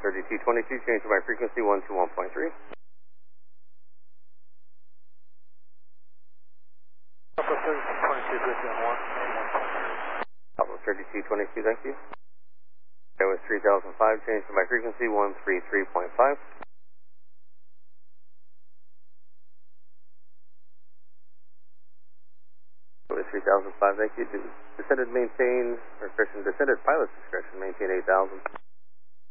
3222, change to my frequency 121.3. Papa 3222, good on 1. Papa 3222, thank you. That was 3005, change to my frequency 133.5. That was 3005, thank you. Descended, maintain, or descended pilot's discretion, maintain 8000.